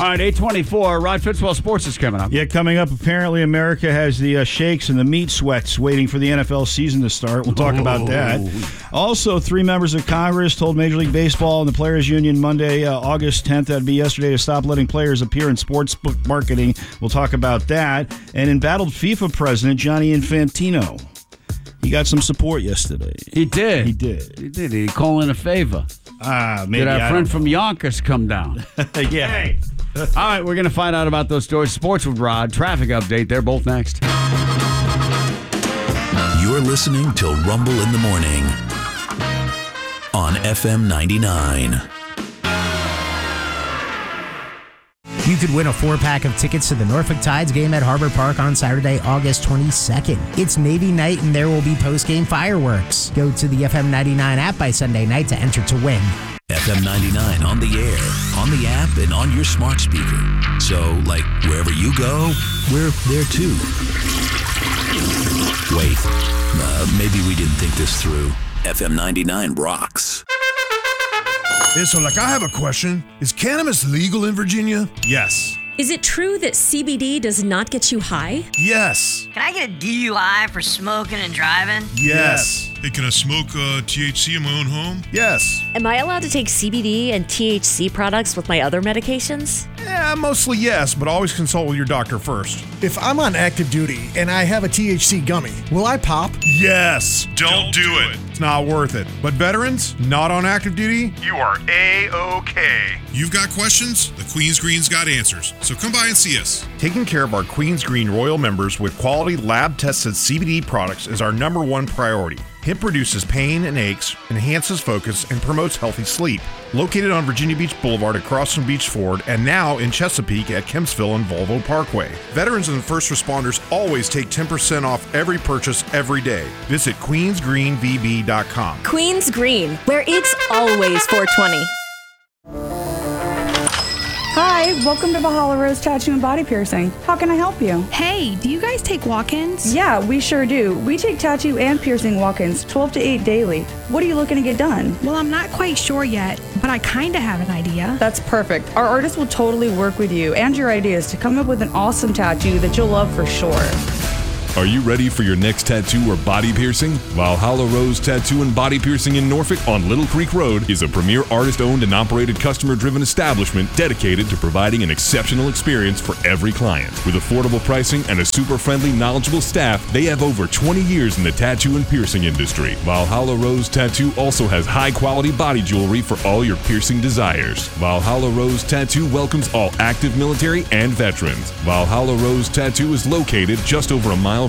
All right, 8:24. Rod Fitzwell Sports is coming up. Yeah, coming up, apparently America has the shakes and the meat sweats waiting for the NFL season to start. We'll talk about that. Also, 3 members of Congress told Major League Baseball and the Players Union Monday, August 10th, that'd be yesterday, to stop letting players appear in sportsbook marketing. We'll talk about that. And embattled FIFA president Gianni Infantino. He got some support yesterday. He did. He did. He did. He called in a favor. Maybe. Did our friend from Yonkers come down? Yeah. Hey. All right, we're going to find out about those stories. Sports with Rod, traffic update. They're both next. You're listening to Rumble in the Morning on FM 99. You could win a 4-pack of tickets to the Norfolk Tides game at Harbor Park on Saturday, August 22nd. It's Navy night and there will be post-game fireworks. Go to the FM 99 app by Sunday night to enter to win. FM 99 on the air, on the app, and on your smart speaker. So, like, wherever you go, we're there too. Wait, maybe we didn't think this through. FM 99 rocks. Yeah, so, I have a question. Is cannabis legal in Virginia? Yes. Is it true that CBD does not get you high? Yes. Can I get a DUI for smoking and driving? Yes. Hey, can I smoke THC in my own home? Yes. Am I allowed to take CBD and THC products with my other medications? Yeah, mostly yes, but always consult with your doctor first. If I'm on active duty and I have a THC gummy, will I pop? Yes. Don't do it. It's not worth it. But veterans, not on active duty, you are A-OK. You've got questions? The Queen's Green's got answers. So come by and see us. Taking care of our Queen's Green Royal members with quality lab-tested CBD products is our #1 priority. Hemp reduces pain and aches, enhances focus, and promotes healthy sleep. Located on Virginia Beach Boulevard across from Beach Ford, and now in Chesapeake at Kempsville and Volvo Parkway. Veterans and first responders always take 10% off every purchase every day. Visit queensgreenvb.com. Queen's Green, where it's always 420. Hi, welcome to Valhalla Rose Tattoo and Body Piercing. How can I help you? Hey, do you guys take walk-ins? Yeah, we sure do. We take tattoo and piercing walk-ins 12 to 8 daily. What are you looking to get done? Well, I'm not quite sure yet, but I kind of have an idea. That's perfect. Our artist will totally work with you and your ideas to come up with an awesome tattoo that you'll love for sure. Are you ready for your next tattoo or body piercing? Valhalla Rose Tattoo and Body Piercing in Norfolk on Little Creek Road is a premier artist-owned and operated customer-driven establishment dedicated to providing an exceptional experience for every client. With affordable pricing and a super-friendly, knowledgeable staff, they have over 20 years in the tattoo and piercing industry. Valhalla Rose Tattoo also has high-quality body jewelry for all your piercing desires. Valhalla Rose Tattoo welcomes all active military and veterans. Valhalla Rose Tattoo is located just over a mile